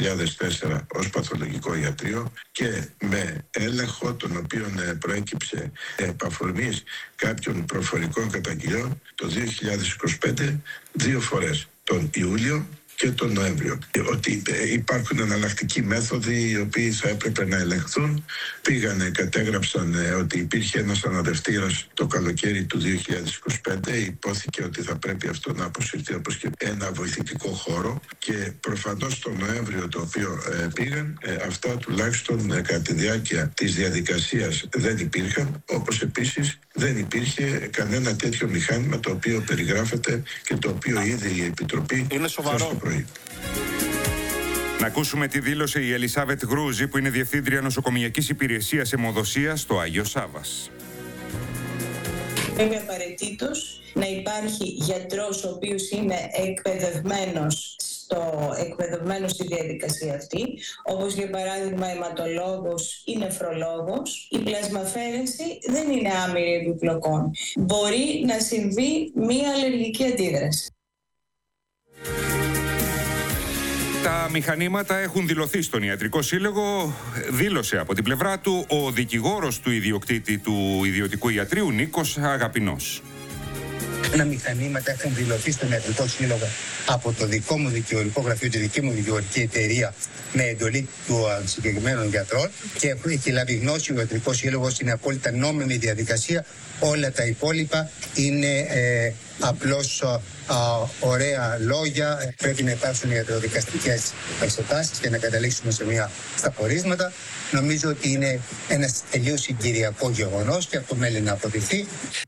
2004 ως παθολογικό ιατρείο και με έλεγχο τον οποίο προέκυψε επαφορμής κάποιων προφορικών καταγγελιών το 2025 δύο φορές, τον Ιούλιο και τον Νοέμβριο. Ότι υπάρχουν εναλλακτικοί μέθοδοι οι οποίοι θα έπρεπε να ελεγχθούν. Πήγανε, κατέγραψαν ότι υπήρχε ένας αναδευτήρας το καλοκαίρι του 2025. Υπόθηκε ότι θα πρέπει αυτό να αποσυρθεί όπως και ένα βοηθητικό χώρο και προφανώς τον Νοέμβριο το οποίο πήγαν, αυτά τουλάχιστον κατά τη διάρκεια της διαδικασίας δεν υπήρχαν, όπως επίσης δεν υπήρχε κανένα τέτοιο μηχάνημα το οποίο περιγράφεται και το οποίο ήδη η Επιτροπή είναι σοβαρό. Να ακούσουμε τη δήλωσε η Ελισάβετ Γρούζη, που είναι Διευθύντρια Νοσοκομιακής Υπηρεσίας Αιμοδοσίας στο Άγιο Σάββας. Πρέπει απαραίτητος να υπάρχει γιατρός ο οποίος είναι εκπαιδευμένος στη διαδικασία αυτή, όπως για παράδειγμα αιματολόγος ή νεφρολόγος. Η πλασμαφέρεση δεν είναι άμυρη επιπλοκών. Μπορεί να συμβεί μία αλλεργική αντίδραση. Τα μηχανήματα έχουν δηλωθεί στον Ιατρικό Σύλλογο. Δήλωσε από την πλευρά του ο δικηγόρος του ιδιοκτήτη του ιδιωτικού ιατρείου, Νίκος Αγαπηνός. Τα μηχανήματα έχουν δηλωθεί στον Ιατρικό Σύλλογο από το δικό μου δικηγορικό γραφείο, τη δική μου δικηγορική εταιρεία, με εντολή των συγκεκριμένων γιατρών και έχει λάβει γνώση ο Ιατρικός Σύλλογος. Είναι απόλυτα νόμιμη διαδικασία. Όλα τα υπόλοιπα είναι απλώς ωραία λόγια. Πρέπει να υπάρξουν ιατροδικαστικές εξετάσεις και να καταλήξουμε στα πορίσματα. Νομίζω ότι είναι ένας τελείως συγκυριακό γεγονός και αυτό μένει να αποδειχθεί.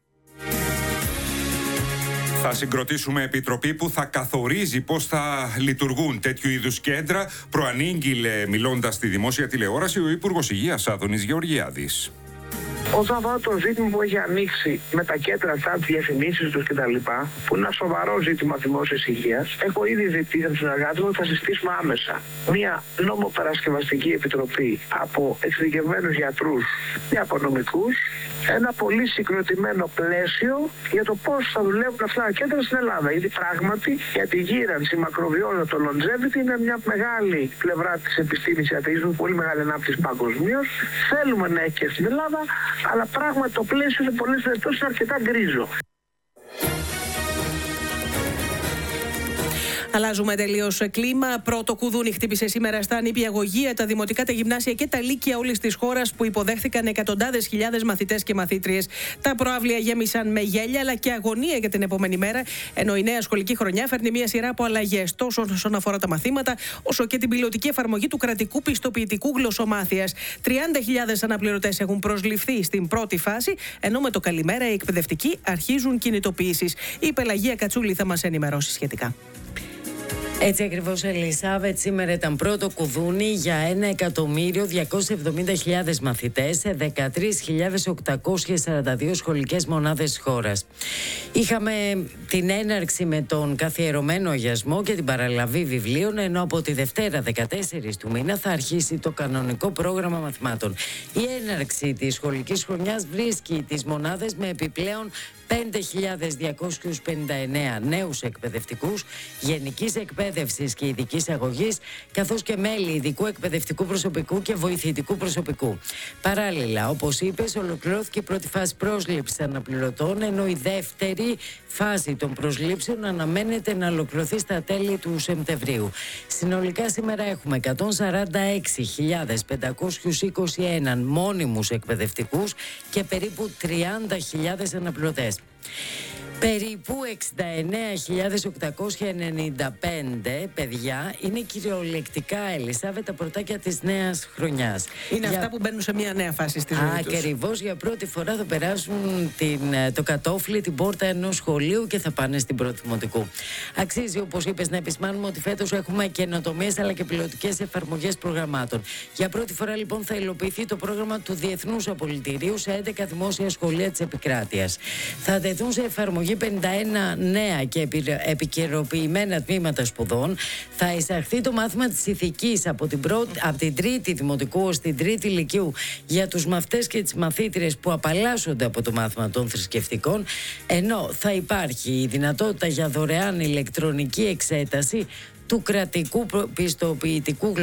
Θα συγκροτήσουμε επιτροπή που θα καθορίζει πώς θα λειτουργούν τέτοιου είδους κέντρα, προανήγγειλε μιλώντας στη δημόσια τηλεόραση ο Υπουργός Υγείας Άδωνης Γεωργιάδης. Όσον αφορά το ζήτημα που έχει ανοίξει με τα κέντρα αυτά, τις διαφημίσεις τους κτλ., που είναι ένα σοβαρό ζήτημα δημόσιας υγείας, έχω ήδη ζητήσει από τους συνεργάτες μου ότι θα συστήσουμε άμεσα μια νομοπαρασκευαστική επιτροπή από εξειδικευμένους γιατρούς και από νομικούς, ένα πολύ συγκροτημένο πλαίσιο για το πώς θα δουλεύουν αυτά τα κέντρα στην Ελλάδα. Γιατί πράγματι για τη γύρανση, η μακροβιότητα, το longevity είναι μια μεγάλη πλευρά της επιστήμης ιατρικής, πολύ μεγάλη ανάπτυξη παγκοσμίως. Θέλουμε να έχει και στην Ελλάδα, αλλά πράγματι το πλαίσιο σε πολλές περιπτώσεις είναι αρκετά γκρίζο. Αλλάζουμε τελείως κλίμα. Πρώτο κουδούνι χτύπησε σήμερα στα νηπιαγωγεία, τα δημοτικά, τα γυμνάσια και τα λύκεια όλης της χώρας που υποδέχθηκαν εκατοντάδες χιλιάδες μαθητές και μαθήτριες. Τα προαύλια γέμισαν με γέλια αλλά και αγωνία για την επόμενη μέρα, ενώ η νέα σχολική χρονιά φέρνει μια σειρά από αλλαγές τόσο όσον αφορά τα μαθήματα, όσο και την πιλωτική εφαρμογή του κρατικού πιστοποιητικού γλωσσομάθειας. 30.000 αναπληρωτές έχουν προσληφθεί στην πρώτη φάση, ενώ με το καλημέρα οι εκπαιδευτικοί αρχίζουν κινητοποιήσεις. Η Πελαγία Κατσούλη θα μας ενημερώσει σχετικά. Έτσι ακριβώς, Ελισάβετ, σήμερα ήταν πρώτο κουδούνι για 1.270.000 μαθητές σε 13.842 σχολικές μονάδες της χώρας. Είχαμε την έναρξη με τον καθιερωμένο αγιασμό και την παραλαβή βιβλίων, ενώ από τη Δευτέρα 14 του μήνα θα αρχίσει το κανονικό πρόγραμμα μαθημάτων. Η έναρξη της σχολικής χρονιάς βρίσκει τις μονάδες με επιπλέον 5.259 νέους εκπαιδευτικούς γενικής εκπαίδευσης και ειδικής αγωγής, καθώς και μέλη ειδικού εκπαιδευτικού προσωπικού και βοηθητικού προσωπικού. Παράλληλα, όπως είπες, ολοκληρώθηκε η πρώτη φάση πρόσληψης αναπληρωτών, ενώ η δεύτερη φάση των προσλήψεων αναμένεται να ολοκληρωθεί στα τέλη του Σεπτεμβρίου. Συνολικά σήμερα έχουμε 146.521 μόνιμους εκπαιδευτικούς και περίπου 30.000 αναπληρωτές. Περίπου 69.895 παιδιά είναι κυριολεκτικά, Ελισάβετ, τα πρωτάκια της νέας χρονιάς. Είναι αυτά που μπαίνουν σε μια νέα φάση στη ζωή τους. Ακριβώς, για πρώτη φορά θα περάσουν το κατόφλι, την πόρτα ενός σχολείου και θα πάνε στην πρώτη δημοτικού. Αξίζει, όπως είπες, να επισημάνουμε ότι φέτος έχουμε καινοτομίες αλλά και πιλωτικές εφαρμογές προγραμμάτων. Για πρώτη φορά, λοιπόν, θα υλοποιηθεί το πρόγραμμα του Διεθνούς Απολυτηρίου σε 11 δημόσια σχολεία της επικράτειας. Θα τεθούν σε εφαρμογή 51 νέα και επικαιροποιημένα τμήματα σπουδών. Θα εισαχθεί το μάθημα της ηθικής από την τρίτη δημοτικού ως την τρίτη λυκείου για τους μαθητές και τις μαθήτριες που απαλλάσσονται από το μάθημα των θρησκευτικών, ενώ θα υπάρχει η δυνατότητα για δωρεάν ηλεκτρονική εξέταση του κρατικού πιστοποιητικού